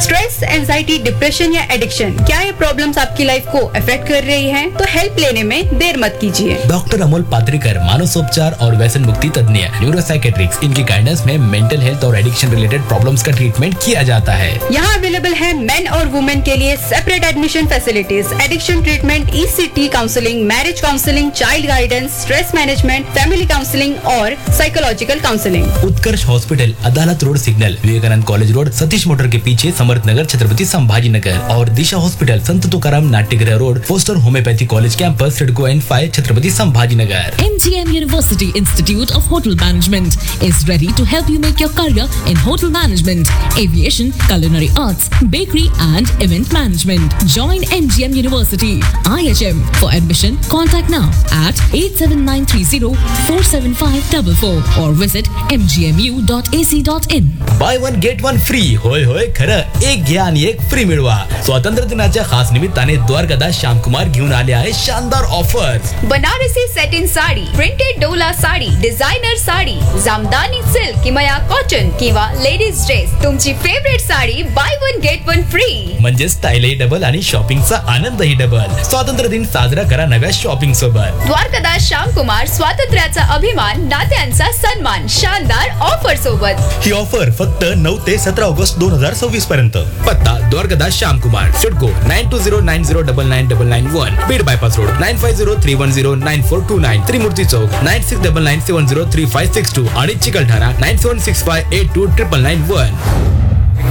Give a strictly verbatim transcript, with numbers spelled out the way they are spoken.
Stress, anxiety, depression या addiction, क्या ये प्रॉब्लम्स आपकी लाइफ को अफेक्ट कर रही हैं? तो हेल्प लेने में देर मत कीजिए। डॉक्टर अमोल पात्रिकर, मानसोपचार और व्यसन मुक्ति तज्ञ, न्यूरोसाइकेट्रिक्स, इनकी गाइडेंस में मेंटल हेल्थ और एडिक्शन रिलेटेड प्रॉब्लम्स का ट्रीटमेंट किया जाता है। यहाँ अवेलेबल है मेन और वुमेन के लिए separate admission facilities, addiction treatment, ECT counselling, marriage counselling, child guidance, stress management, family counselling और साइकोलॉजिकल काउंसलिंग। उत्कर्ष हॉस्पिटल, अदालत road signal, Vivekananda college road, Satish motor के पीछे, समर्थ नगर, छत्रपति संभाजी नगर। और दिशा हॉस्पिटल, संत तुकाराम नाट्यगृह road, poster homeopathy college campus, CIDCO end five, Chhatrapati Sambhaji Nagar. M G M University Institute of Hotel Management is ready to help you make your career in hotel management, aviation, culinary arts, bakery and event management. Join M G M University, I H M. For admission, contact now at eight seven nine three zero four seven five four four or visit m g m u dot a c dot in. By one get one free. होय होय खरं, एक घ्या आणि एक free मिळवा. स्वातंत्र्य दिनाच्या खास निमित्ताने द्वारकादास श्यामकुमार घेऊन आले आहे शानदार offers. Banarasi satin sari, printed Dola sari, designer sari, jamdani silk किंवा कॉटन किंवा लेडीज ड्रेस, तुमची favourite sari by one get one free. म्हणजे स्टाईलही डबल आणि शॉपिंगचा आनंदही डबल. स्वातंत्र्य दिन साजरा करा नव्या शॉपिंग सोबत. द्वारकादास श्यामकुमार, स्वातंत्र्याचा अभिमान, नात्यांचा सन्मान, शानदार ऑफर सोबत. ही ऑफर फक्त नऊ ते सतरा ऑगस्ट दोन हजार सव्वीस पर्यंत. पत्ता Dwarkadas Shyamkumar, CIDCO nine to zero nine zero double nine double nine one, Beed bypass road nine five zero three one zero nine four to nine, Trimurti Chowk nine six double nine seven zero three five six to आणि Chikalthana nine seven six five eight to triple nine one.